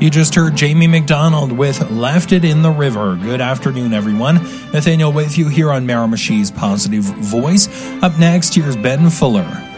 You just heard Jamie McDonald with Left It in the River. Good afternoon, everyone. Nathaniel with you here on Miramichi's Positive Voice. Up next, here's Ben Fuller.